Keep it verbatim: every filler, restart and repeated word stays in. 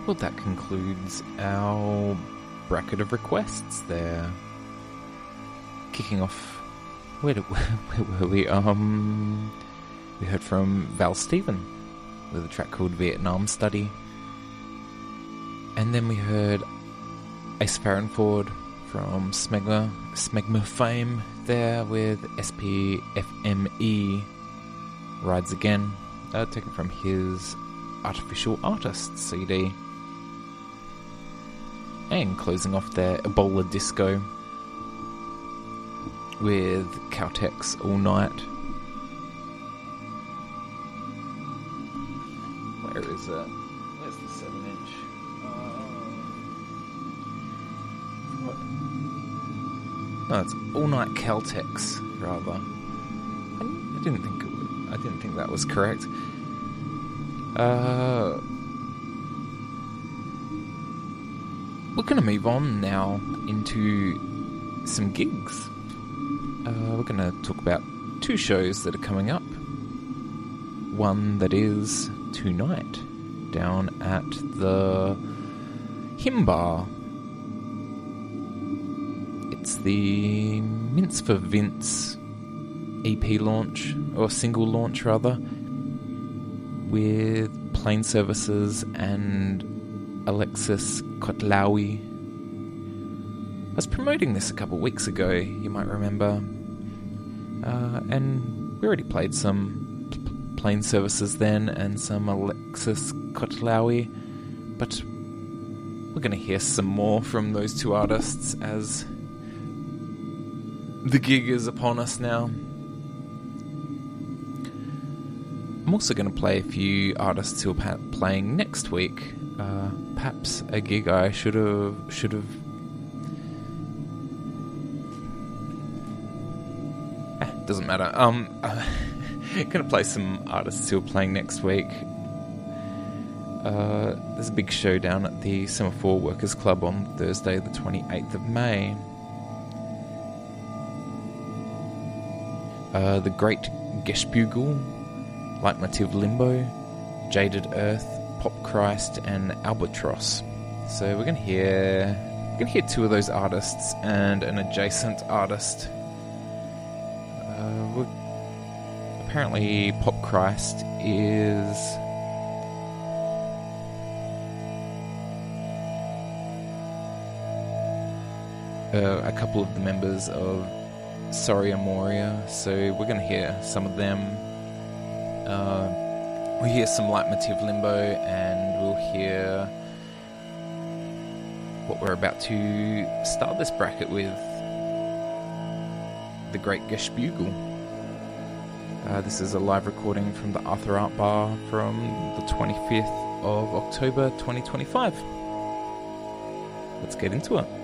Well, that concludes our bracket of requests there. Kicking off, where, did, where were we? Um, we heard from Val Stephen with a track called Vietnam Study. And then we heard Ace Farrenford from Smegma, Smegma fame there with S P F M E Rides Again, uh, taken from his Artificial Artist C D. And closing off their Ebola Disco with Caltex All Night. Where is it? Where's the seven inch? Uh, what? No, it's All Night Caltex, rather. I, I didn't think it was, I didn't think that was correct. Uh, we're going to move on now into some gigs. Uh, we're going to talk about two shows that are coming up. One that is tonight down at the Him Bar. It's the Mince for Vince E P launch, or single launch rather, with Plane Services and Alexis Kotlawi. I was promoting this a couple of weeks ago, you might remember, uh, and we already played some p- Plane Services then and some Alexis Kotlawi, but we're going to hear some more from those two artists as the gig is upon us now. I'm also going to play a few artists who are pa- playing next week. Uh, perhaps a gig I should have should have. Eh, doesn't matter. Um, I'm going to play some artists who are playing next week. Uh, there's a big show down at the Semaphore Workers Club on Thursday, the twenty-eighth of May. Uh, the Great Geschbügel, Leitmotiv Limbo, Jaded Earth, Pop Christ, and Albatross. So we're gonna hear we're gonna hear two of those artists and an adjacent artist. Uh, we're, apparently, Pop Christ is uh, a couple of the members of Sorry Amoria, so we're gonna hear some of them. Uh, we'll hear some Leitmotiv Limbo, and we'll hear what we're about to start this bracket with, the Great Geschbügel. Uh, this is a live recording from the Arthur Art Bar from the twenty-fifth of October twenty twenty-five. Let's get into it.